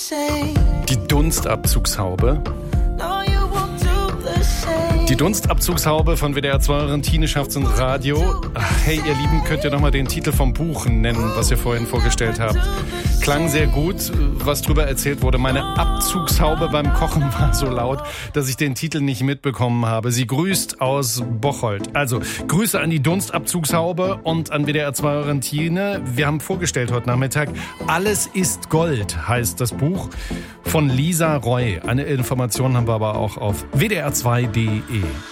Die Dunstabzugshaube. Die Dunstabzugshaube von WDR 2, euren Tine schafft's ins Radio. Ach, hey, ihr Lieben, könnt ihr nochmal den Titel vom Buch nennen, was ihr vorhin vorgestellt habt? Klang sehr gut, was drüber erzählt wurde. Meine Abzugshaube beim Kochen war so laut, dass ich den Titel nicht mitbekommen habe. Sie grüßt aus Bocholt. Also, Grüße an die Dunstabzugshaube und an WDR 2, euren Tine. Wir haben vorgestellt heute Nachmittag, Alles ist Gold heißt das Buch von Lisa Roy. Eine Information haben wir aber auch auf wdr2.de.